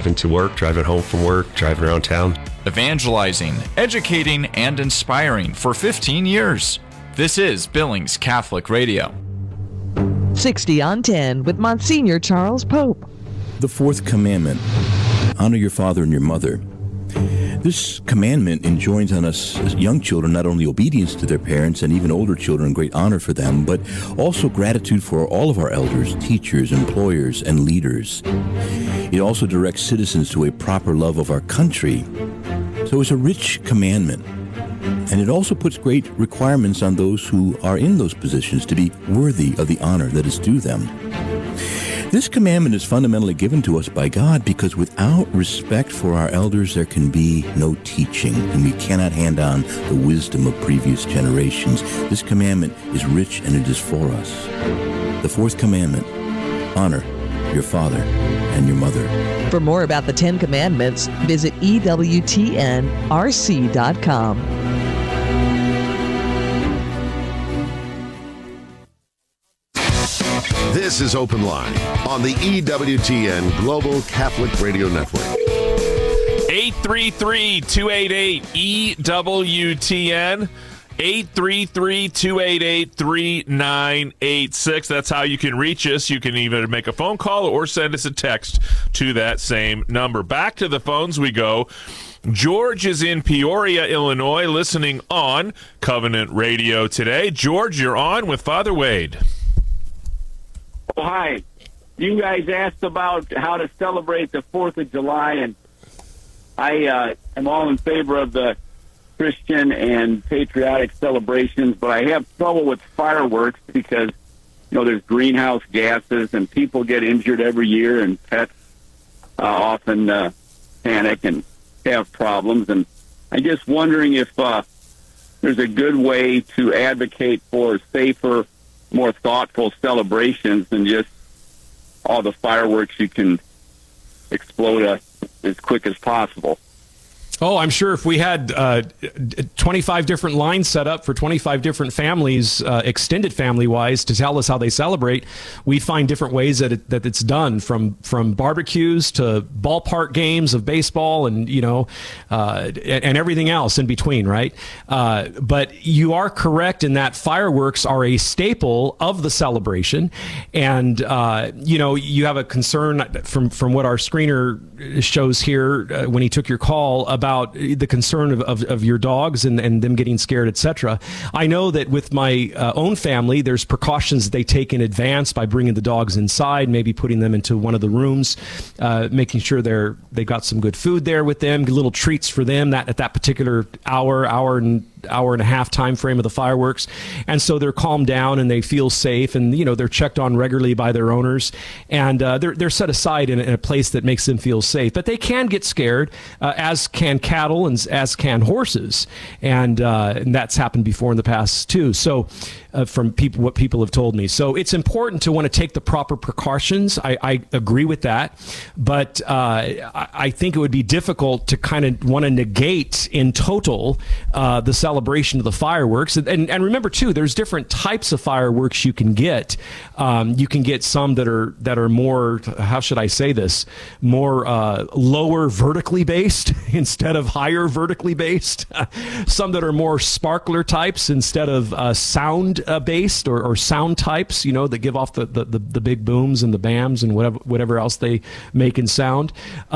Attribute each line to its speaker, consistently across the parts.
Speaker 1: driving to work, driving home from work, driving around town.
Speaker 2: Evangelizing, educating, and inspiring for 15 years. This is Billings Catholic Radio.
Speaker 3: 60 on 10 with Monsignor Charles Pope.
Speaker 4: The fourth commandment, honor your father and your mother. This commandment enjoins on us as young children not only obedience to their parents and even older children, great honor for them, but also gratitude for all of our elders, teachers, employers, and leaders. It also directs citizens to a proper love of our country. So it's a rich commandment. And it also puts great requirements on those who are in those positions to be worthy of the honor that is due them. This commandment is fundamentally given to us by God because without respect for our elders, there can be no teaching, and we cannot hand on the wisdom of previous generations. This commandment is rich, and it is for us. The fourth commandment, honor your father and your mother.
Speaker 3: For more about the 10 Commandments, visit EWTNRC.com.
Speaker 5: This is Open Line on the EWTN Global Catholic Radio Network.
Speaker 6: 833-288-EWTN. 833-288-3986. That's how you can reach us. You can either make a phone call or send us a text to that same number. Back to the phones we go. George is in Peoria, Illinois, listening on Covenant Radio today. George, you're on with Father Wade.
Speaker 7: Oh, hi. You guys asked about how to celebrate the 4th of July, and I am all in favor of the Christian and patriotic celebrations, but I have trouble with fireworks because, there's greenhouse gases and people get injured every year, and pets often panic and have problems. And I'm just wondering if there's a good way to advocate for safer, more thoughtful celebrations than just all the fireworks you can explode as quick as possible.
Speaker 8: Oh, I'm sure if we had 25 different lines set up for 25 different families, extended family-wise, to tell us how they celebrate, we'd find different ways that it's done, from barbecues to ballpark games of baseball and, and everything else in between, right? But you are correct in that fireworks are a staple of the celebration. And, you have a concern from what our screener shows here when he took your call about the concern of your dogs and them getting scared, etc. I know that with my own family, there's precautions that they take in advance by bringing the dogs inside, maybe putting them into one of the rooms, making sure they got some good food there with them, little treats for them at that particular hour and a half time frame of the fireworks. And so they're calmed down and they feel safe, and they're checked on regularly by their owners, and they're set aside in a place that makes them feel safe. But they can get scared, as can cattle and as can horses, and that's happened before in the past too. So from what people have told me, so it's important to want to take the proper precautions. I agree with that, but I think it would be difficult to kind of want to negate in total the celebration of the fireworks. And remember too, there's different types of fireworks you can get. You can get some that are more, how should I say this, more lower vertically based instead of higher vertically based. Some that are more sparkler types instead of sound based or sound types, that give off the big booms and the bams and whatever else they make in sound.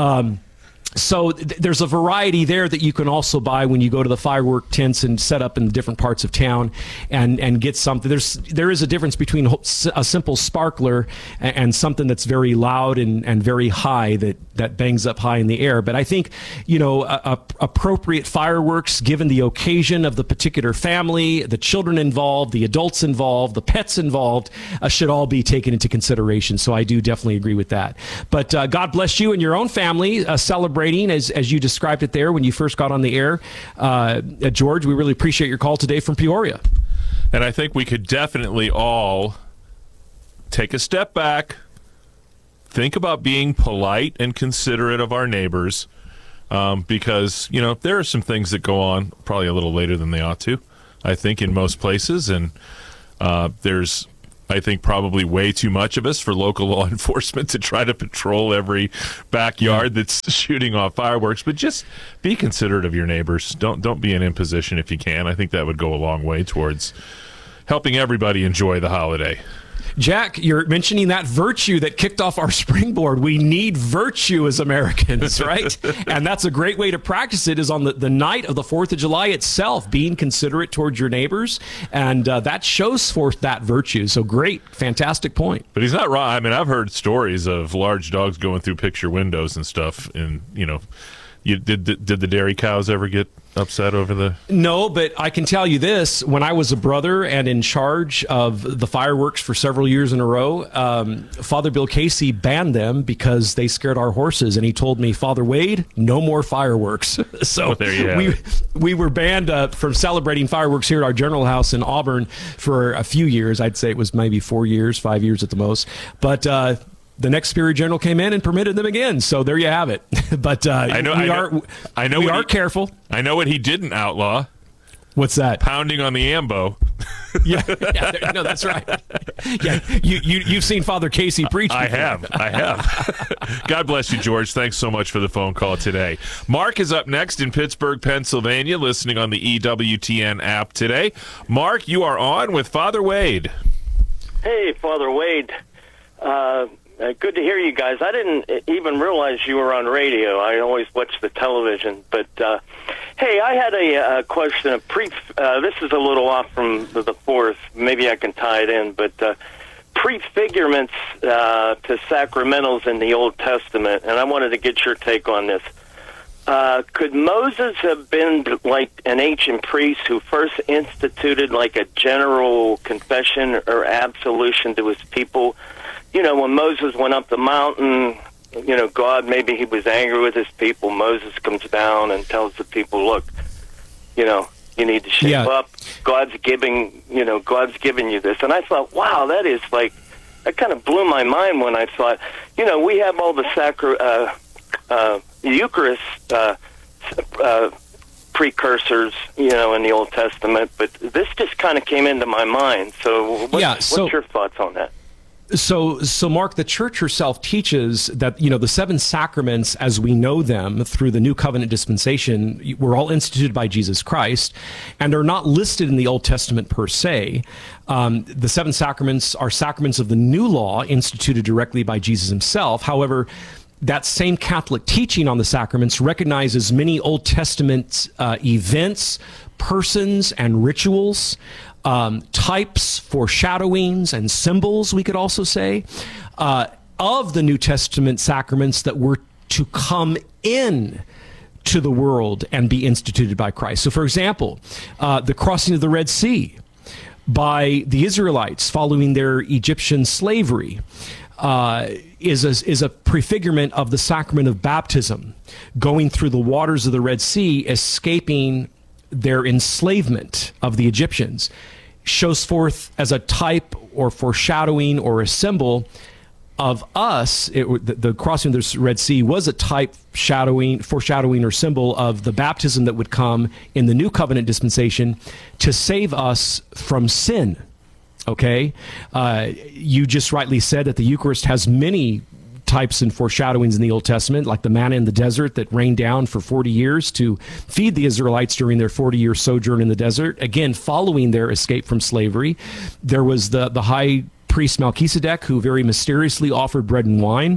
Speaker 8: So there's a variety there that you can also buy when you go to the firework tents and set up in different parts of town and get something. There is a difference between a simple sparkler and something that's very loud and very high that bangs up high in the air. But I think, appropriate fireworks given the occasion of the particular family, the children involved, the adults involved, the pets involved, should all be taken into consideration. So I do definitely agree with that. But God bless you and your own family celebrating as you described it there when you first got on the air. George, we really appreciate your call today from Peoria.
Speaker 6: And I think we could definitely all take a step back, think about being polite and considerate of our neighbors, because, there are some things that go on probably a little later than they ought to, I think, in most places. And there's I think probably way too much of us for local law enforcement to try to patrol every backyard that's shooting off fireworks. But just be considerate of your neighbors. Don't be an imposition if you can. I think that would go a long way towards helping everybody enjoy the holiday.
Speaker 8: Jack, you're mentioning that virtue that kicked off our springboard. We need virtue as Americans, right? And that's a great way to practice it is on the night of the 4th of July itself, being considerate towards your neighbors. And that shows forth that virtue. So great, fantastic point.
Speaker 6: But he's not wrong. I mean, I've heard stories of large dogs going through picture windows and stuff. And, did the dairy cows ever get upset over the...
Speaker 8: No, but I can tell you this. When I was a brother and in charge of the fireworks for several years in a row, Father Bill Casey banned them because they scared our horses. And he told me, Father Wade, no more fireworks. So
Speaker 6: well, there you have it.
Speaker 8: We were banned from celebrating fireworks here at our general house in Auburn for a few years. I'd say it was maybe 4 years, 5 years at the most. But... the next Superior General came in and permitted them again. So there you have it. But we are careful.
Speaker 6: I know what he didn't outlaw.
Speaker 8: What's that?
Speaker 6: Pounding on the ambo.
Speaker 8: Yeah, no, that's right. Yeah, you've seen Father Casey preach before.
Speaker 6: I have. God bless you, George. Thanks so much for the phone call today. Mark is up next in Pittsburgh, Pennsylvania, listening on the EWTN app today. Mark, you are on with Father Wade.
Speaker 9: Hey, Father Wade. Good to hear you guys. I didn't even realize you were on radio. I always watch the television. But, hey, I had a question. This is a little off from the 4th. Maybe I can tie it in. But prefigurements to sacramentals in the Old Testament, and I wanted to get your take on this. Could Moses have been like an ancient priest who first instituted like a general confession or absolution to his people? When Moses went up the mountain, God, maybe he was angry with his people. Moses comes down and tells the people, look, you need to shape up. God's giving you this. And I thought, wow, that kind of blew my mind when I thought, we have all the Eucharist precursors, in the Old Testament, but this just kind of came into my mind. So what's your thoughts on that?
Speaker 8: So, Mark, the church herself teaches that, the 7 sacraments as we know them through the New Covenant dispensation were all instituted by Jesus Christ and are not listed in the Old Testament per se. The 7 sacraments are sacraments of the new law instituted directly by Jesus himself. However, that same Catholic teaching on the sacraments recognizes many Old Testament events, persons, and rituals, types, foreshadowings, and symbols, we could also say, of the New Testament sacraments that were to come in to the world and be instituted by Christ. So, for example, the crossing of the Red Sea by the Israelites following their Egyptian slavery is a prefigurement of the sacrament of baptism, going through the waters of the Red Sea, escaping their enslavement of the Egyptians, shows forth as a type or foreshadowing or a symbol of us. The crossing of the Red Sea was a type, foreshadowing or symbol of the baptism that would come in the New Covenant dispensation to save us from sin. Okay? You just rightly said that the Eucharist has many types and foreshadowings in the Old Testament, like the manna in the desert that rained down for 40 years to feed the Israelites during their 40-year sojourn in the desert, again, following their escape from slavery. There was the high priest Melchizedek, who very mysteriously offered bread and wine.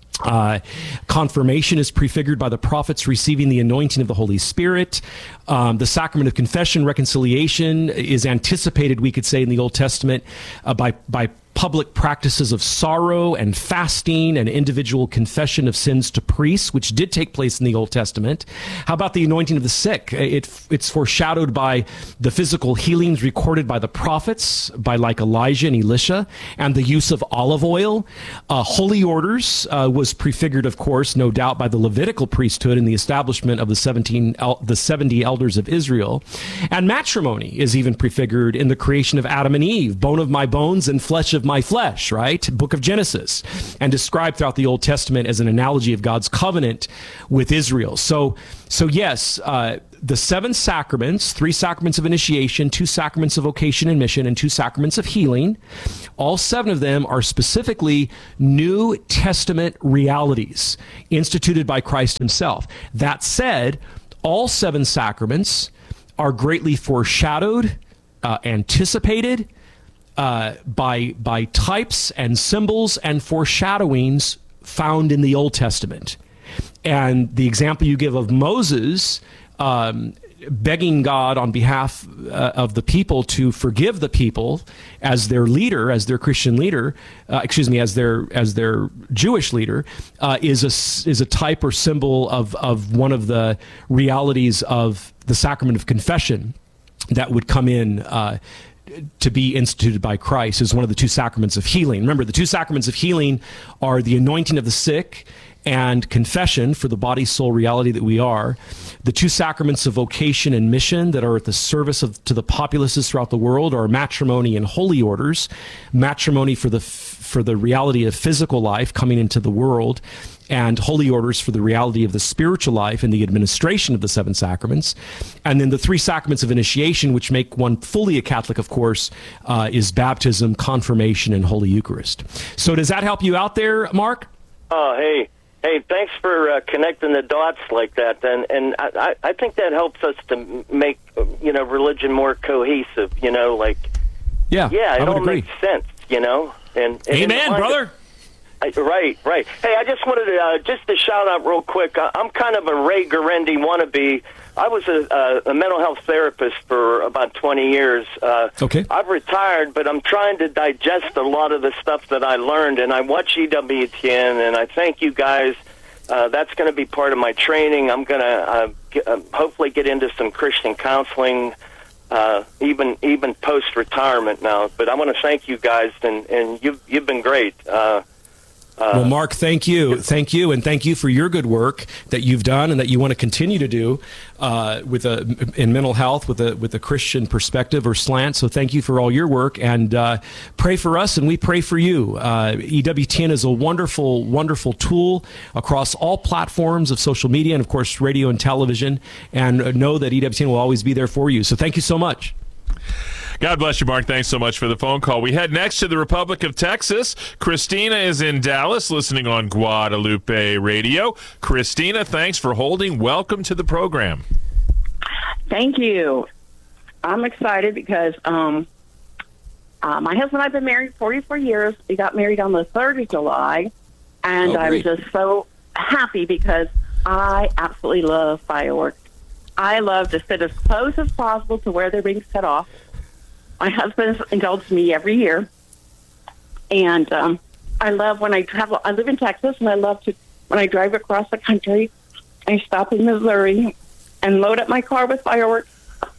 Speaker 8: Confirmation is prefigured by the prophets receiving the anointing of the Holy Spirit. The sacrament of confession, reconciliation, is anticipated, we could say, in the Old Testament by public practices of sorrow and fasting and individual confession of sins to priests, which did take place in the Old Testament. How about the anointing of the sick? It's foreshadowed by the physical healings recorded by the prophets, by like Elijah and Elisha, and the use of olive oil. Holy orders was prefigured, of course, no doubt, by the Levitical priesthood and the establishment of the 70 elders of Israel. And matrimony is even prefigured in the creation of Adam and Eve, bone of my bones and flesh of my flesh, right? Book of Genesis, and described throughout the Old Testament as an analogy of God's covenant with Israel. So yes, the 7 sacraments, 3 sacraments of initiation, 2 sacraments of vocation and mission, and 2 sacraments of healing, all 7 of them are specifically New Testament realities instituted by Christ himself. That said, all 7 sacraments are greatly foreshadowed, anticipated by types and symbols and foreshadowings found in the Old Testament. And the example you give of Moses begging God on behalf of the people to forgive the people as their leader, as their Christian leader, as their Jewish leader, is a type or symbol of one of the realities of the sacrament of confession that would come in to be instituted by Christ as one of the 2 sacraments of healing. Remember, the 2 sacraments of healing are the anointing of the sick and confession for the body, soul reality that we are. The 2 sacraments of vocation and mission that are at the service to the populaces throughout the world are matrimony and holy orders. Matrimony for the reality of physical life coming into the world, and holy orders for the reality of the spiritual life and the administration of the 7 sacraments. And then the 3 sacraments of initiation, which make one fully a Catholic, of course, is baptism, confirmation, and Holy Eucharist. So does that help you out there, Mark?
Speaker 9: Oh, hey, thanks for connecting the dots like that. And I think that helps us to make, religion more cohesive,
Speaker 8: Yeah,
Speaker 9: it all
Speaker 8: agree.
Speaker 9: makes sense, And
Speaker 8: Amen, brother.
Speaker 9: Right. Hey, I just wanted to just to shout out real quick. I'm kind of a Ray Guarendi wannabe. I was a mental health therapist for about 20 years.
Speaker 8: Okay.
Speaker 9: I've retired, but I'm trying to digest a lot of the stuff that I learned, and I watch EWTN, and I thank you guys. That's going to be part of my training. I'm going to hopefully get into some Christian counseling, even post-retirement now. But I want to thank you guys, and you've been great.
Speaker 8: Well, Mark, thank you, and thank you for your good work that you've done and that you want to continue to do in mental health with a Christian perspective or slant. So thank you for all your work, and pray for us, and we pray for you. EWTN is a wonderful, wonderful tool across all platforms of social media and, of course, radio and television. And know that EWTN will always be there for you. So thank you so much.
Speaker 6: God bless you, Mark. Thanks so much for the phone call. We head next to the Republic of Texas. Christina is in Dallas, listening on Guadalupe Radio. Christina, thanks for holding. Welcome to the program.
Speaker 10: Thank you. I'm excited because my husband and I have been married 44 years. We got married on the 3rd of July, and I'm just so happy because I absolutely love fireworks. I love to sit as close as possible to where they're being set off. My husband indulges me every year, and I love when I travel. I live in Texas, and I love to, when I drive across the country, I stop in Missouri and load up my car with fireworks,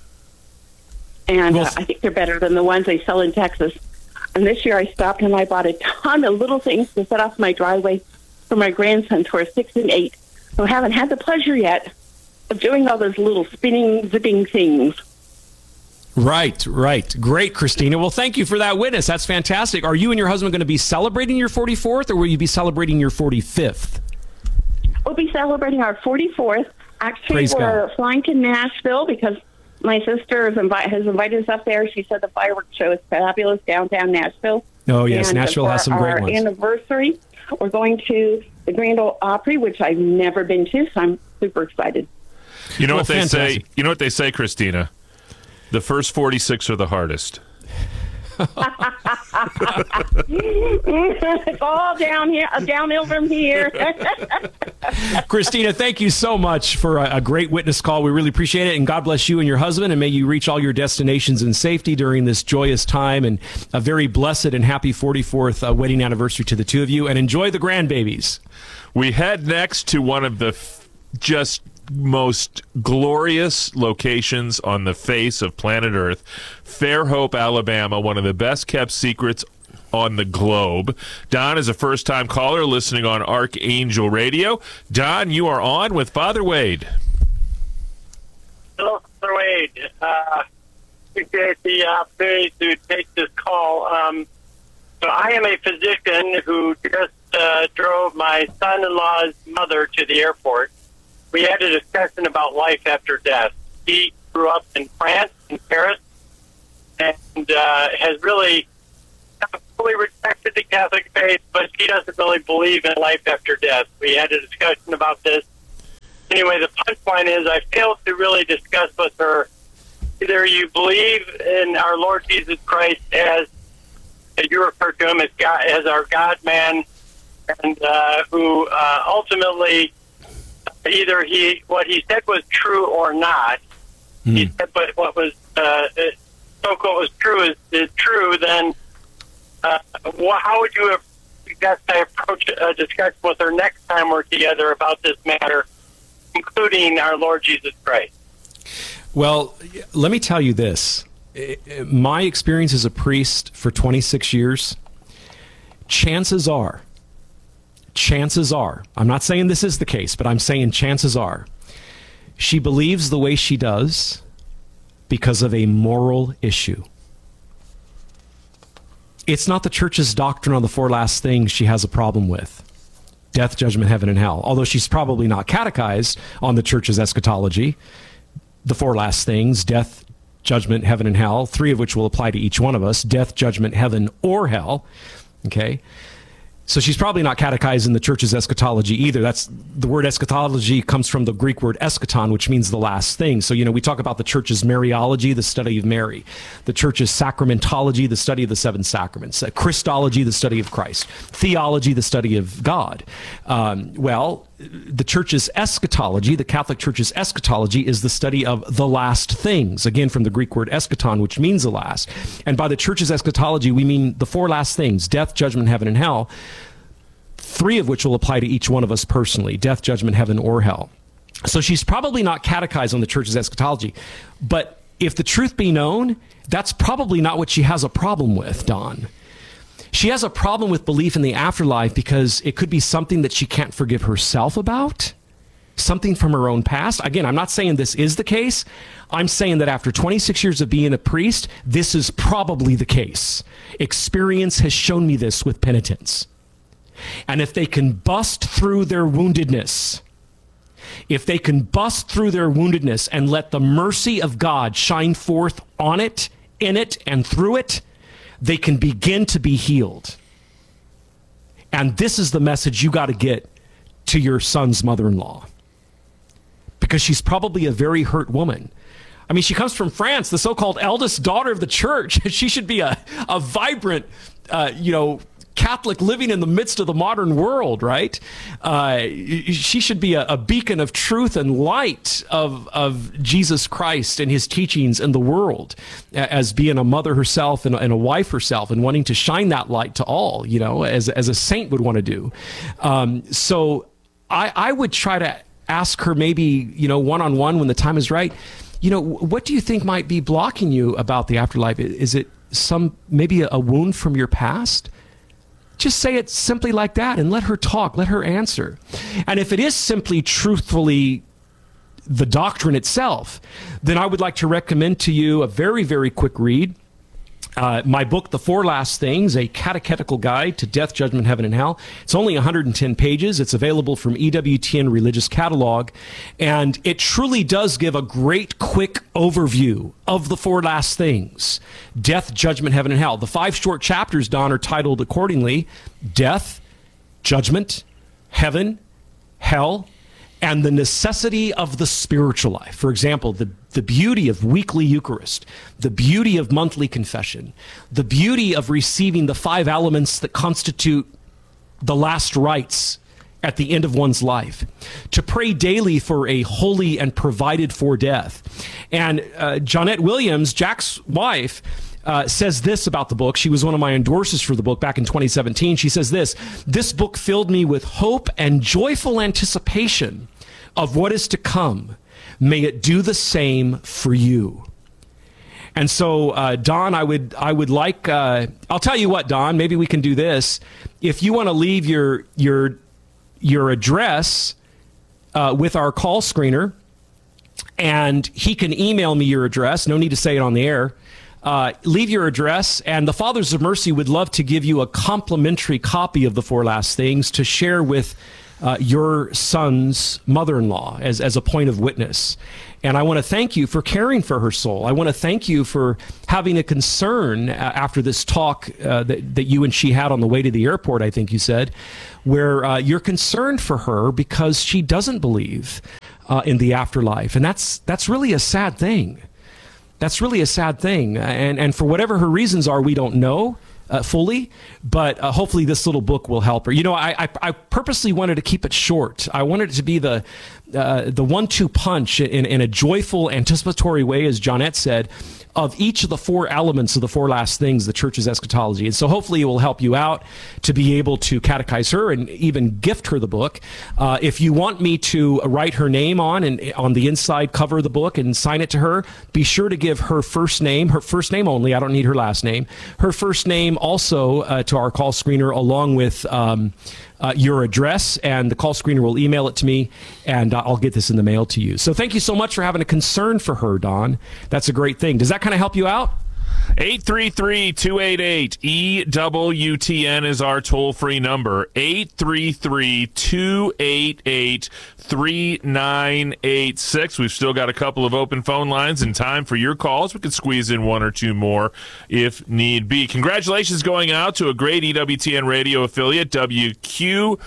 Speaker 10: and I think they're better than the ones they sell in Texas. And this year I stopped and I bought a ton of little things to set off my driveway for my grandsons who are 6 and 8, who haven't had the pleasure yet of doing all those little spinning, zipping things.
Speaker 8: Right. Great, Christina. Well, thank you for that witness. That's fantastic. Are you and your husband going to be celebrating your 44th, or will you be celebrating your 45th?
Speaker 10: We'll be celebrating our 44th. Actually, we're flying to Nashville because my sister has invited us up there. She said the fireworks show is fabulous downtown Nashville.
Speaker 8: Oh, yes.
Speaker 10: And
Speaker 8: Nashville has some great ones.
Speaker 10: For our anniversary, we're going to the Grand Ole Opry, which I've never been to, so I'm super excited.
Speaker 6: You know what they say? You know what they say, Christina? The first 46 are the hardest.
Speaker 10: It's all downhill from here.
Speaker 8: Christina, thank you so much for a great witness call. We really appreciate it, and God bless you and your husband, and may you reach all your destinations in safety during this joyous time, and a very blessed and happy 44th wedding anniversary to the two of you, and enjoy the grandbabies.
Speaker 6: We head next to one of the just most glorious locations on the face of planet Earth, Fairhope, Alabama, one of the best kept secrets on the globe. Don is a first-time caller listening on Archangel Radio. Don, you are on with Father Wade.
Speaker 11: Hello, Father Wade. Appreciate the opportunity to take this call. So I am a physician who just drove my son-in-law's mother to the airport. We had a discussion about life after death. He grew up in France, in Paris, and has really fully rejected the Catholic faith, but he doesn't really believe in life after death. We had a discussion about this. Anyway, the punchline is I failed to really discuss with her either you believe in our Lord Jesus Christ as you refer to him as God, as our God-man, and who ultimately either what he said was true or not. He said, but what was so-called was true is true. Then, how would you suggest I approach a discussion with her next time we're together about this matter, including our Lord Jesus Christ?
Speaker 8: Well, let me tell you this. My experience as a priest for 26 years, chances are, I'm not saying this is the case, but I'm saying chances are, she believes the way she does because of a moral issue. It's not the church's doctrine on the four last things she has a problem with. Death, judgment, heaven, and hell. Although she's probably not catechized on the church's eschatology. The four last things, death, judgment, heaven, and hell, three of which will apply to each one of us, death, judgment, heaven, or hell. Okay? So she's probably not catechized in the church's eschatology either. That's the word eschatology comes from the Greek word eschaton, which means the last thing. So, we talk about the church's Mariology, the study of Mary, the church's sacramentology, the study of the seven sacraments, Christology, the study of Christ, theology, the study of God. The church's eschatology, the Catholic Church's eschatology, is the study of the last things, again from the Greek word eschaton, which means the last. And by the church's eschatology, we mean the four last things, death, judgment, heaven, and hell, three of which will apply to each one of us personally, death, judgment, heaven, or hell. So she's probably not catechized on the church's eschatology. But if the truth be known, that's probably not what she has a problem with, Don. She has a problem with belief in the afterlife because it could be something that she can't forgive herself about, something from her own past. Again, I'm not saying this is the case. I'm saying that after 26 years of being a priest, this is probably the case. Experience has shown me this with penitents. And if they can bust through their woundedness, and let the mercy of God shine forth on it, in it, and through it, they can begin to be healed. And this is the message you got to get to your son's mother-in-law. Because she's probably a very hurt woman. I mean, she comes from France, the so-called eldest daughter of the church. She should be a vibrant, Catholic living in the midst of the modern world, right? She should be a beacon of truth and light of Jesus Christ and his teachings in the world, as being a mother herself and a wife herself, and wanting to shine that light to all, as a saint would want to do. So I would try to ask her maybe, one-on-one when the time is right, what do you think might be blocking you about the afterlife? Is it maybe a wound from your past? Just say it simply like that and let her talk, let her answer. And if it is simply truthfully the doctrine itself, then I would like to recommend to you a very, very quick read. My book, The Four Last Things, a catechetical guide to death, judgment, heaven, and hell. It's only 110 pages. It's available from EWTN Religious Catalog. And it truly does give a great, quick overview of the four last things. Death, judgment, heaven, and hell. The 5 short chapters, Don, are titled accordingly: Death, Judgment, Heaven, Hell, and the necessity of the spiritual life. For example, the beauty of weekly Eucharist, the beauty of monthly confession, the beauty of receiving the 5 elements that constitute the last rites at the end of one's life, to pray daily for a holy and provided for death. And Jonette Williams, Jack's wife, says this about the book. She was one of my endorsers for the book back in 2017. She says this book filled me with hope and joyful anticipation of what is to come. May it do the same for you. And so, Don, I would like, I'll tell you what, Don, maybe we can do this. If you want to leave your address with our call screener, and he can email me your address, no need to say it on the air, leave your address, and the Fathers of Mercy would love to give you a complimentary copy of The Four Last Things to share with your son's mother-in-law as a point of witness. And I want to thank you for caring for her soul. I want to thank you for having a concern after this talk that you and she had on the way to the airport, I think you said, where you're concerned for her because she doesn't believe in the afterlife. And that's really a sad thing. That's really a sad thing. And for whatever her reasons are, we don't know fully, but hopefully this little book will help her. You know, I purposely wanted to keep it short. I wanted it to be the 1-2 punch in a joyful, anticipatory way, as Johnette said, of each of the four elements of the four last things, the church's eschatology. And so hopefully it will help you out to be able to catechize her and even gift her the book. If you want me to write her name on the inside cover of the book and sign it to her, be sure to give her first name only. I don't need her last name. Her first name also to our call screener, along with your address, and the call screener will email it to me, and I'll get this in the mail to you. So thank you so much for having a concern for her, Don. That's a great thing. Does that kind of help you out?
Speaker 6: 833-288-EWTN is our toll-free number. 833-288-3986. We've still got a couple of open phone lines and time for your calls. We could squeeze in one or two more if need be. Congratulations going out to a great EWTN radio affiliate, WQOU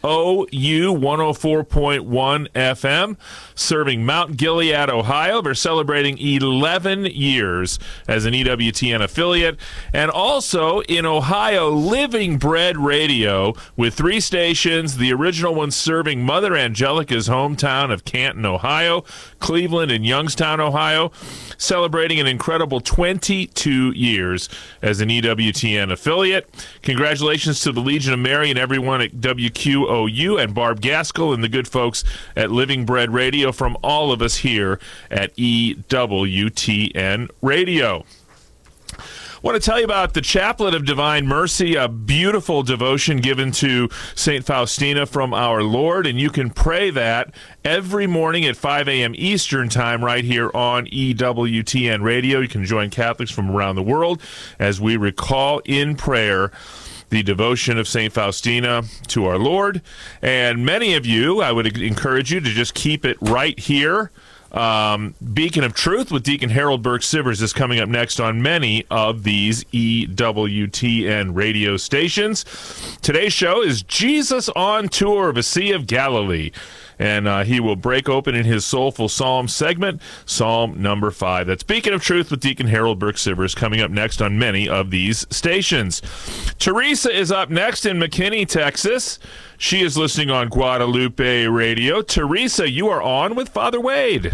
Speaker 6: 104.1 FM, serving Mount Gilead, Ohio. They're celebrating 11 years as an EWTN affiliate. And also in Ohio, Living Bread Radio with 3 stations, the original one serving Mother Angelica's hometown of Canton, Ohio, Cleveland, and Youngstown, Ohio, celebrating an incredible 22 years as an EWTN affiliate. Congratulations to the Legion of Mary and everyone at WQOU and Barb Gaskell and the good folks at Living Bread Radio from all of us here at EWTN Radio. I want to tell you about the Chaplet of Divine Mercy, a beautiful devotion given to St. Faustina from our Lord, and you can pray that every morning at 5 a.m. Eastern Time right here on EWTN Radio. You can join Catholics from around the world as we recall in prayer the devotion of St. Faustina to our Lord. And many of you, I would encourage you to just keep it right here. Beacon of Truth with Deacon Harold Burke-Sivers is coming up next on many of these EWTN radio stations. Today's show is Jesus on Tour, the Sea of Galilee. And he will break open in his Soulful Psalm segment, Psalm number 5. That's Beacon of Truth with Deacon Harold Burke-Sivers coming up next on many of these stations. Teresa is up next in McKinney, Texas. She is listening on Guadalupe Radio. Teresa, you are on with Father Wade.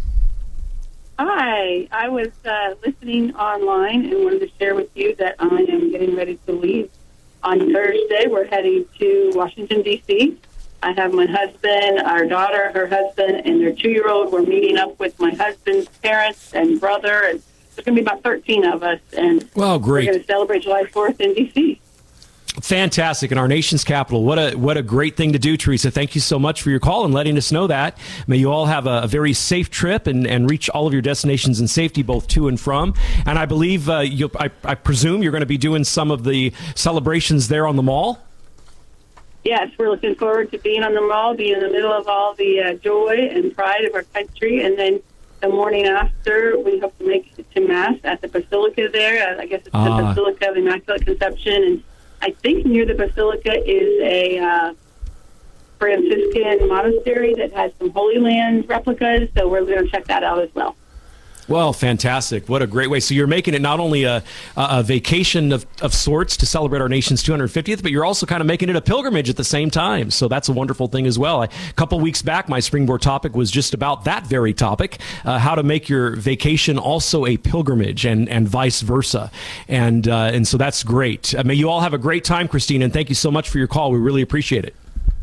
Speaker 12: Hi. I was listening online and wanted to share with you that I am getting ready to leave on Thursday. We're heading to Washington, D.C. I have my husband, our daughter, her husband, and their 2-year-old. We're meeting up with my husband's parents and brother, and there's going to be about 13 of us. And
Speaker 8: well, great.
Speaker 12: We're going to celebrate July 4th in D.C.
Speaker 8: Fantastic. In our nation's capital. What a great thing to do, Teresa. Thank you so much for your call and letting us know that. May you all have a very safe trip and reach all of your destinations in safety, both to and from. And I believe, I presume you're going to be doing some of the celebrations there on the mall?
Speaker 12: Yes, we're looking forward to being on the mall, being in the middle of all the joy and pride of our country. And then the morning after, we hope to make it to Mass at the Basilica there. I guess it's the Basilica of Immaculate Conception. And I think near the Basilica is a Franciscan monastery that has some Holy Land replicas. So we're going to check that out as well.
Speaker 8: Well, fantastic. What a great way. So you're making it not only a vacation of sorts to celebrate our nation's 250th, but you're also kind of making it a pilgrimage at the same time. So that's a wonderful thing as well. A couple weeks back, my springboard topic was just about that very topic, how to make your vacation also a pilgrimage and vice versa. And so that's great. May you all have a great time, Christine, and thank you so much for your call. We really appreciate it.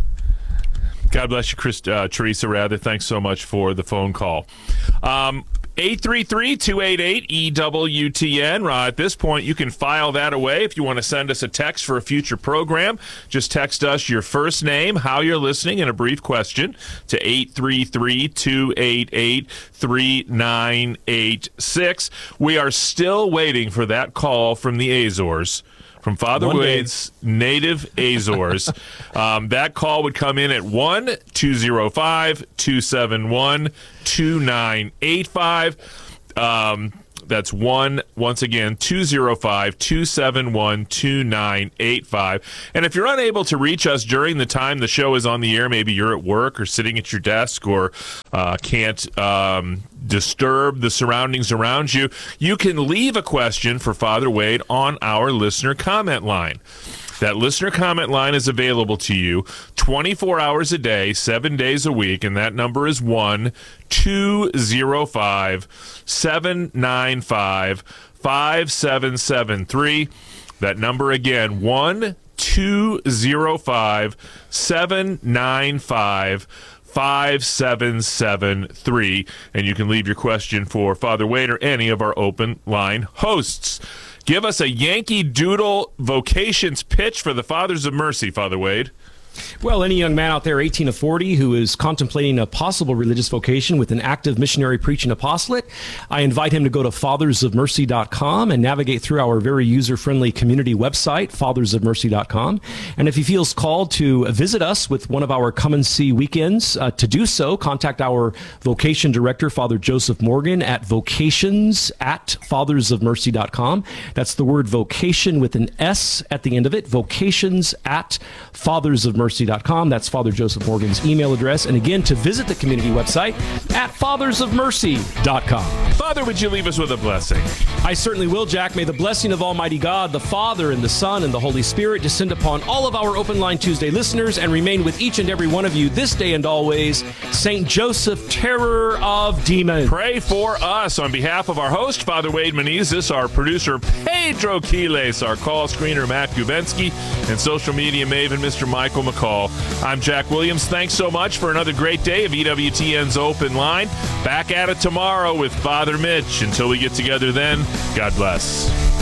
Speaker 6: God bless you, Teresa, rather. Thanks so much for the phone call. 833-288-EWTN. At this point, you can file that away if you want to send us a text for a future program. Just text us your first name, how you're listening, and a brief question to 833-288-3986. We are still waiting for that call from the Azores, from Father Wade's native Azores. That call would come in at 1-205-271-2985. That's once again, 205-271-2985. And if you're unable to reach us during the time the show is on the air, maybe you're at work or sitting at your desk or can't disturb the surroundings around you, you can leave a question for Father Wade on our listener comment line. That listener comment line is available to you 24 hours a day, 7 days a week, and that number is 1-205-795-5773. That number again, 1-205-795-5773, and you can leave your question for Father Wade or any of our open line hosts. Give us a Yankee Doodle vocations pitch for the Fathers of Mercy, Father Wade.
Speaker 8: Well, any young man out there, 18 to 40, who is contemplating a possible religious vocation with an active missionary preaching apostolate, I invite him to go to fathersofmercy.com and navigate through our very user-friendly community website, fathersofmercy.com. And if he feels called to visit us with one of our Come and See weekends, to do so, contact our vocation director, Father Joseph Morgan, at vocations@fathersofmercy.com. That's the word vocation with an S at the end of it, vocations@fathersofmercy.com. That's Father Joseph Morgan's email address. And again, to visit the community website at fathersofmercy.com.
Speaker 6: Father, would you leave us with a blessing?
Speaker 8: I certainly will, Jack. May the blessing of Almighty God, the Father, and the Son, and the Holy Spirit descend upon all of our Open Line Tuesday listeners and remain with each and every one of you this day and always. Saint Joseph, terror of demons.
Speaker 6: Pray for us. On behalf of our host, Father Wade Menezes, our producer, Pedro Quiles, our call screener, Matt Gubensky, and social media maven, Mr. Michael McCall. I'm Jack Williams. Thanks so much for another great day of EWTN's Open Line. Back at it tomorrow with Father Mitch. Until we get together then, God bless.